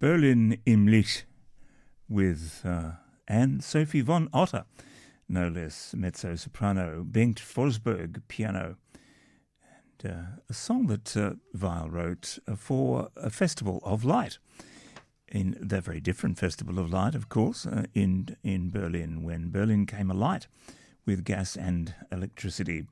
Berlin im Licht with Anne-Sophie von Otter, no less, mezzo-soprano, Bengt Forsberg, piano, and a song that Weill wrote for a festival of light, in the very different festival of light, of course, in Berlin, when Berlin came alight with gas and electricity.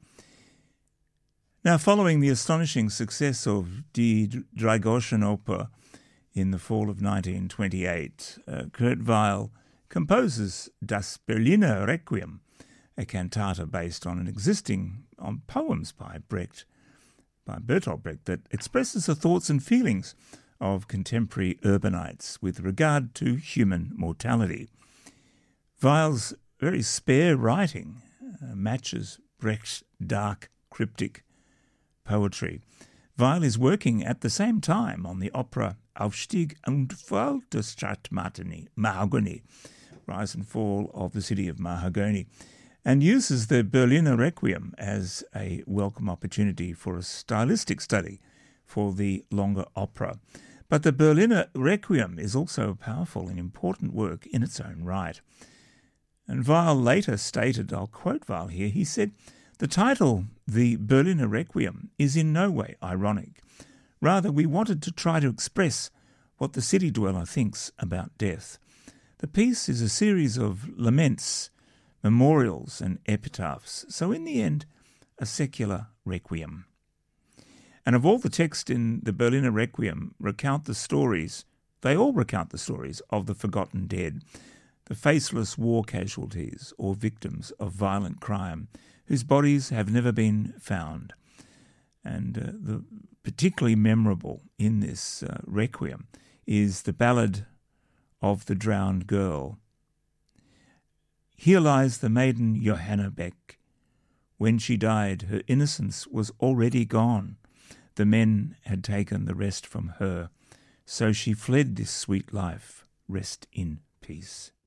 Now, following the astonishing success of Die Dreigroschenoper in the fall of 1928, Kurt Weill composes Das Berliner Requiem, a cantata based on poems by Bertolt Brecht, that expresses the thoughts and feelings of contemporary urbanites with regard to human mortality. Weill's very spare writing matches Brecht's dark, cryptic poetry. Weill is working at the same time on the opera Aufstieg und Fall der Stadt Mahagoni, Rise and Fall of the City of Mahagoni, and uses the Berliner Requiem as a welcome opportunity for a stylistic study for the longer opera. But the Berliner Requiem is also a powerful and important work in its own right. And Weill later stated, I'll quote Weill here, he said, "The title, The Berliner Requiem, is in no way ironic. Rather, we wanted to try to express what the city dweller thinks about death. The piece is a series of laments, memorials and epitaphs, so in the end, a secular requiem. And of all the texts in the Berliner Requiem they all recount the stories of the forgotten dead, the faceless war casualties or victims of violent crime, whose bodies have never been found." And the particularly memorable in this requiem is the ballad of the drowned girl. "Here lies the maiden Johanna Beck. When she died, her innocence was already gone. The men had taken the rest from her. So she fled this sweet life. Rest in peace."